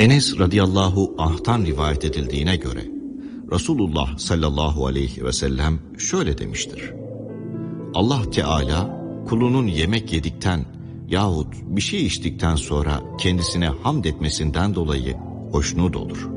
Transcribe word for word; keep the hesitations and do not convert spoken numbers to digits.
Enes radıyallahu anh'tan rivayet edildiğine göre Resulullah sallallahu aleyhi ve sellem şöyle demiştir: Allah Teala kulunun yemek yedikten yahut bir şey içtikten sonra kendisine hamd etmesinden dolayı hoşnut olur.